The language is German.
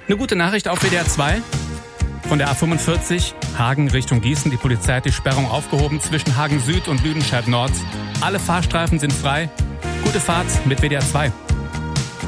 Eine gute Nachricht auf WDR 2. Von der A45 Hagen Richtung Gießen. Die Polizei hat die Sperrung aufgehoben zwischen Hagen Süd und Lüdenscheid Nord. Alle Fahrstreifen sind frei. Gute Fahrt mit WDR 2.